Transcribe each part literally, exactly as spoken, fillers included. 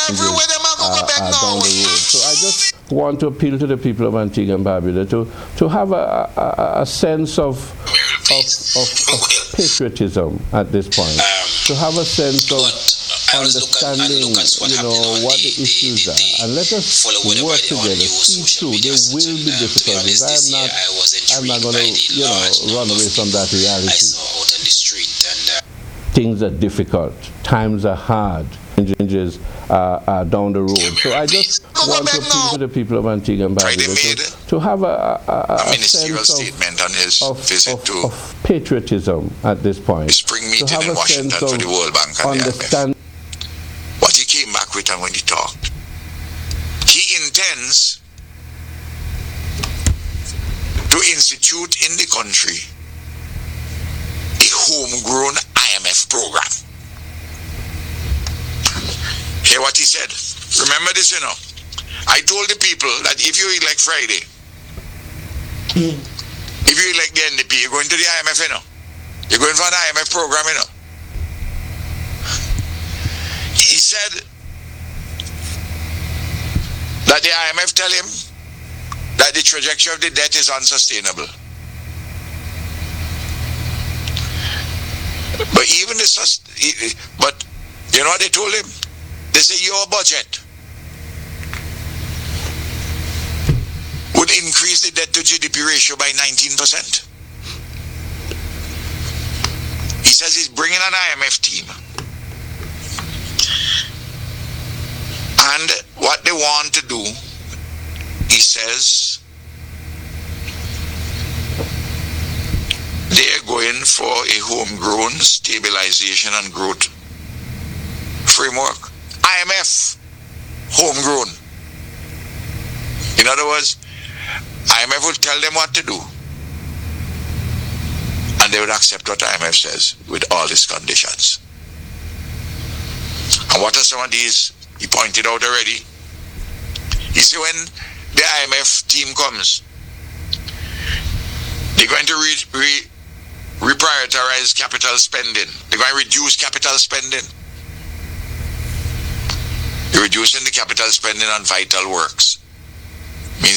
everywhere them are going to go back now. Down the road. So I just want to appeal to the people of Antigua and Barbuda to, to have a, a, a sense of, of, of, of patriotism at this point. Um, to have a sense of understanding, you know, what the issues are. And let us work together, see through. There will be difficulties. I am not, I'm not going to, you know, run away from that reality. Things are difficult. Times are hard. Changes uh, are down the road. So I just want to appeal to the people of Antigua and Barbuda to, to have a, a, a, a sense statement on his of, visit of, to of patriotism at this point. Spring meeting to have in a Washington sense for the World Bank and understand the I M F. What he came back with and when he talked, he intends to institute in the country a homegrown I M F program. Hear what he said. Remember this, you know. I told the people that if you elect Friday, mm. if you elect the N D P, you're going to the I M F, you know. You're going for an I M F program, you know. He said that the I M F tell him that the trajectory of the debt is unsustainable. But even this, but you know what they told him? They say your budget would increase the debt to G D P ratio by nineteen percent. He says he's bringing an I M F team. And what they want to do, he says, they're going for a homegrown stabilization and growth framework. I M F, homegrown. In other words, I M F will tell them what to do. And they will accept what I M F says with all these conditions. And what are some of these? He pointed out already. He said when the I M F team comes, they're going to re, re, reprioritize capital spending. They're going to reduce capital spending. They're reducing the capital spending on vital works. Means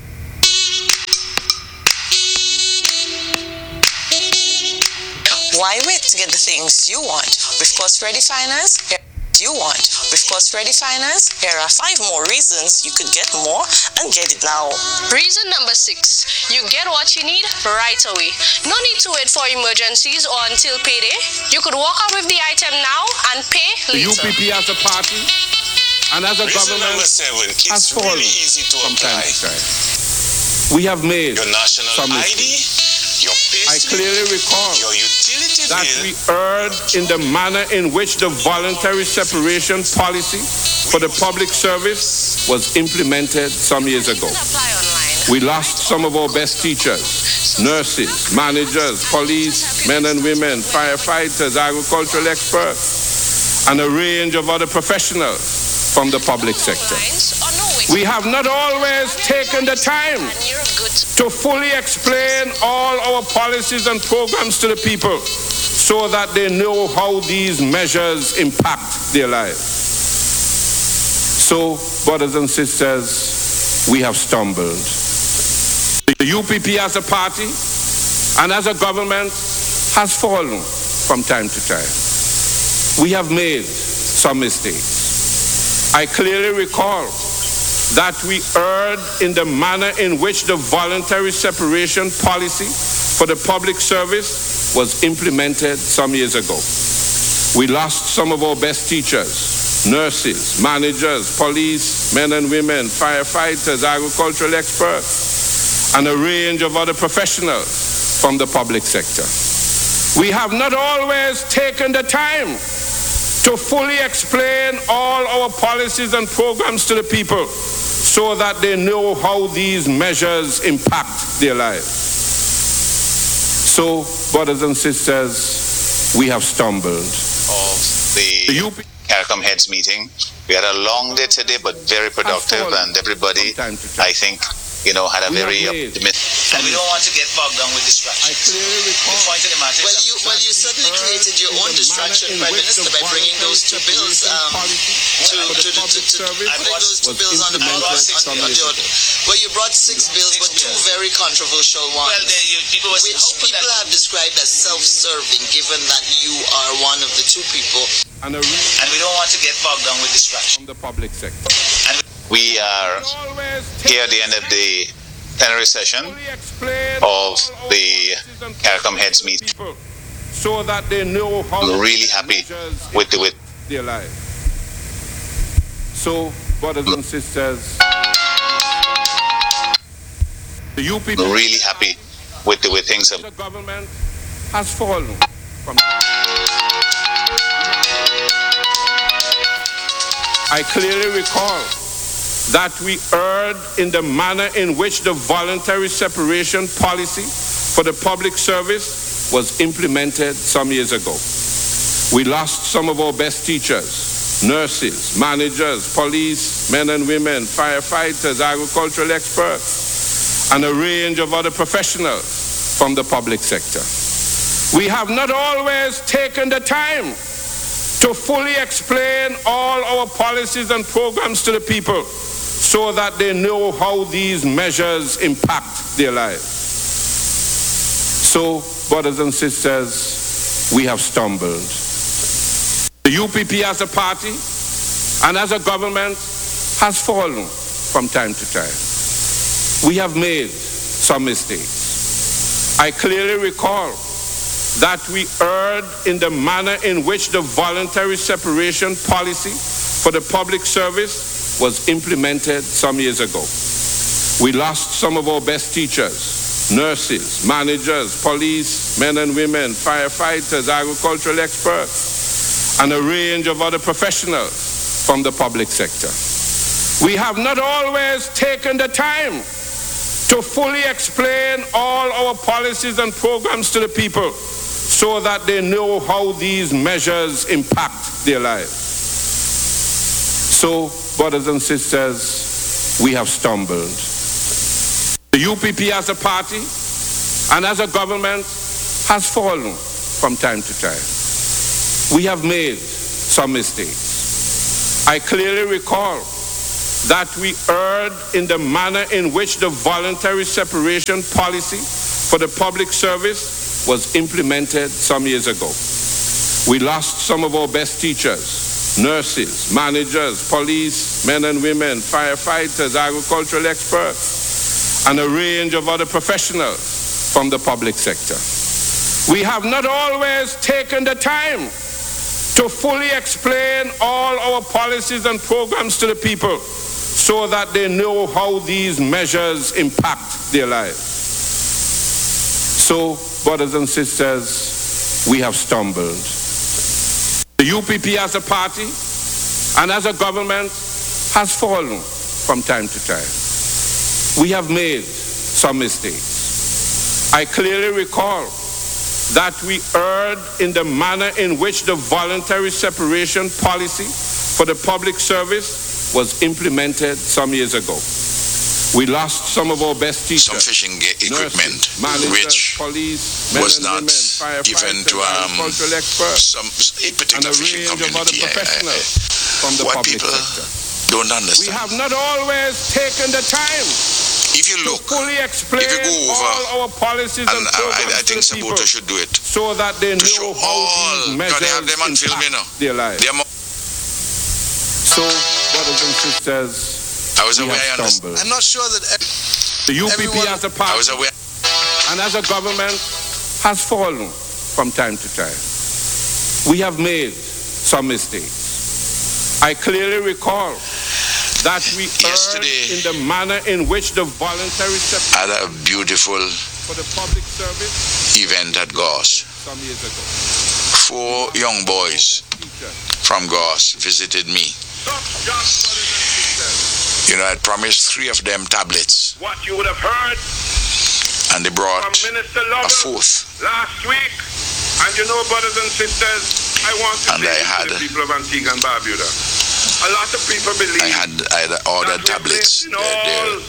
why wait to get the things you want? With Cost Ready Finance, you want. With Cost Ready Finance, here are five more reasons you could get more and get it now. Reason number six, you get what you need right away. No need to wait for emergencies or until payday. You could walk out with the item now and pay later. The U P P as a party and as a Reason government number seven, has it's fallen really easy to from apply. time to time. We have made Your national some I D, mistakes. your pay I slip, clearly recall your utility that bill, we erred in the manner in which the voluntary separation policy for the public service was implemented some years ago. We lost some of our best teachers, nurses, managers, police, men and women, firefighters, agricultural experts, and a range of other professionals from the public sector. We have not always taken the time to fully explain all our policies and programs to the people so that they know how these measures impact their lives. So, brothers and sisters, we have stumbled. The U P P as a party and as a government has fallen from time to time. We have made some mistakes. I clearly recall that we erred in the manner in which the voluntary separation policy for the public service was implemented some years ago. We lost some of our best teachers, nurses, managers, police, men and women, firefighters, agricultural experts, and a range of other professionals from the public sector. We have not always taken the time to fully explain all our policies and programs to the people so that they know how these measures impact their lives. So, brothers and sisters, we have stumbled. Of the, the U P CARICOM heads meeting. We had a long day today, but very productive, and everybody, I think, you know, had a We very have made optimistic. And we don't want to get bogged down with I distractions. clearly The recall point of the matter Well, is you well you suddenly created your own distraction, Prime Minister, by bringing those two bills um, to, to, to, to, to putting those two bills on the on, on, on, on the order. Well, you brought six bills, but two very controversial ones, well, the, you, people was which hoping people that, have described as self-serving, given that you are one of the two people. and a and we don't want to get bogged down with distractions. from the public sector. We are here at the end of the plenary session of the CARICOM heads meeting. So that they know how I'm really happy with the with their life. So, brothers and sisters, the U P P I'm really happy with the way things have. the government has fallen from. I clearly recall that we erred in the manner in which the voluntary separation policy for the public service was implemented some years ago. We lost some of our best teachers, nurses, managers, police, men and women, firefighters, agricultural experts, and a range of other professionals from the public sector. We have not always taken the time to fully explain all our policies and programs to the people so that they know how these measures impact their lives. So, brothers and sisters, we have stumbled. The U P P as a party and as a government has fallen from time to time. We have made some mistakes. I clearly recall that we erred in the manner in which the voluntary separation policy for the public service was implemented some years ago. We lost some of our best teachers, nurses, managers, police, men and women, firefighters, agricultural experts, and a range of other professionals from the public sector. We have not always taken the time to fully explain all our policies and programs to the people so that they know how these measures impact their lives. So, brothers and sisters, we have stumbled. The U P P as a party and as a government has fallen from time to time. We have made some mistakes. I clearly recall that we erred in the manner in which the voluntary separation policy for the public service was implemented some years ago. We lost some of our best teachers, nurses, managers, police, men and women, firefighters, agricultural experts, and a range of other professionals from the public sector. We have not always taken the time to fully explain all our policies and programs to the people so that they know how these measures impact their lives. So, brothers and sisters, we have stumbled. The U P P as a party and as a government has fallen from time to time. We have made some mistakes. I clearly recall that we erred in the manner in which the voluntary separation policy for the public service was implemented some years ago. We lost some of our best teachers, some fishing ge- equipment, nurses, managers, which police, was men and not women, given to um, agricultural experts, some a and particular a fishing range of other community. I- I- professionals from the what public people sector. don't We understand. have not always taken the time If you to look, fully explain if you go over, all our policies and and I, programs I, I think to the people Sabuto should do it, so that they to know show how all, these because they have measures them on film, you impact know. their lives. They are more, So, brothers and sisters, I was we aware, I have understand. stumbled. I'm not sure that The U P P everyone- as a I party was aware. and as a government has fallen from time to time. We have made some mistakes. I clearly recall that we Yesterday, erred in the manner in which the voluntary separation Had a beautiful for the public service event at Goss. some years ago. Four young boys from Goss visited me. You know, I promised three of them tablets, What you would have heard and they brought from Minister a Lovell fourth. last week, and you know, brothers and sisters, I want to And say I this had- to the people of Antigua and Barbuda. A lot of people believe I had I had ordered that we tablets. placed in They're, all they're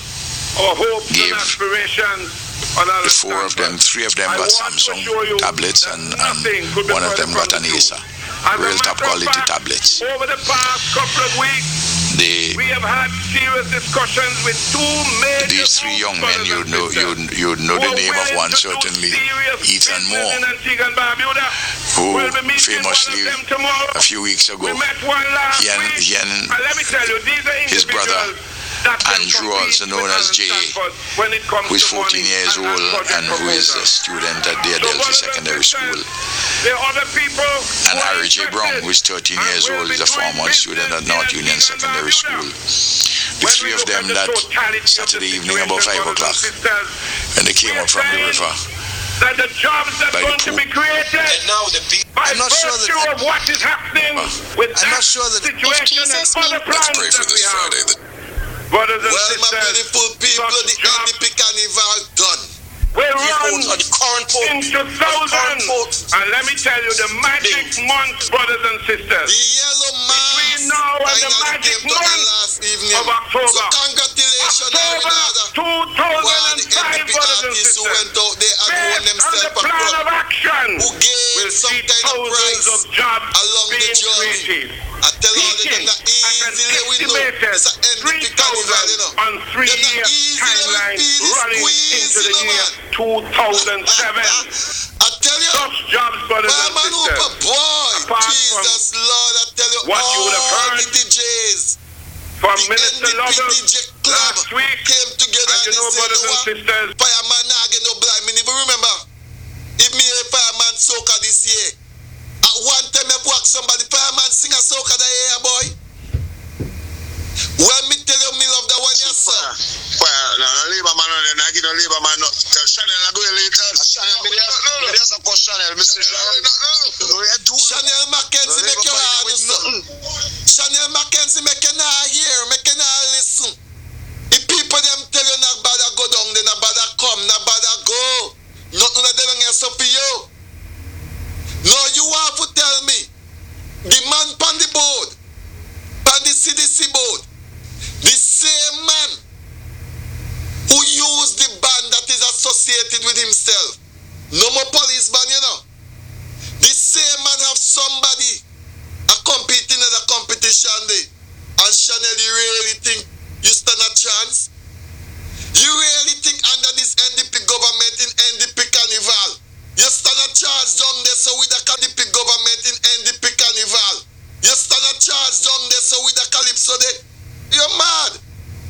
our hopes gave and aspirations on our the four of them, three of them I got want to Samsung assure you tablets that and, nothing and could be one of further them got from an the truth. Acer. As a Real top matter of quality fact, tablets. Over the past couple of weeks, They, we have had serious discussions with two major these three young men, you brothers and know, you sisters you know the who are name of willing one to do certainly, serious Ethan business Moore, in Antigua and Barbuda. who We'll be meeting famously one of them tomorrow. a few weeks ago, We met one last he and, week. he and And let me tell you, these are his brother, individuals that can Andrew, compete also known with as Alan Jay, Stanford when it comes who is to fourteen money years and- old project and who is a proposals. student at the So Adelphi brothers and Secondary sisters, School. there are other people And who are Harry J. Brown, interested who is thirteen and years will old, be is a doing former student at business North in Union Antigua and Secondary Barbuda. School. The When three we of look them at the that totality of the Saturday evening situation, about five brothers o'clock, and sisters, when they came we up from the are saying river, that the jobs that by are the going to pool. be created And now the people. by I'm not sure virtue that- of what is happening with I'm that not sure that- situation and Jesus other means- plans pray for that we this have. Friday. Brothers and Well, my sisters, beautiful people, such the jobs N D P carnival done. will run Votes on the current vote. into On the current thousands. vote. And let me tell you, the magic months, brothers and sisters, The yellow mask Between now and the finally magic came to the month last evening. of October. So congratulations, October Arvinada. two While thousand the five, N D P brothers and artists who sisters, went out there and won based on the themselves a plan club, of action, who gave will some see kind of thousands prize of jobs along the being journey. created. I tell all of them Speaking that at an easily we know estimated it's an N D P three carnival, you thousand know. on three-year Them not easy, timeline them easy running squeeze, into the you know, year man. two thousand seven. I tell you, Such jobs, brothers my and man Hooper, sisters, boy, apart from Jesus Lord, I tell you, what you would have all heard the D Js, from the Minister N D P Lovell D J club last week. came together And and, you they know, said, brothers you know and what? sisters, Fireman now get no blind me. But remember, if me a fireman soca this year, at one time I ask somebody, fireman sing a soca that year, boy. Well, me tell you, me love that one, yes, sir. Well, no, no, labor man, no, I give no labor man, no. Tell Chanel, I go later. Chanel, me just, no, no, just a call Chanel, Mister Chanel. No, no, no, no, Chanel Mackenzie make your hand, sir. Chanel Mackenzie make your hand.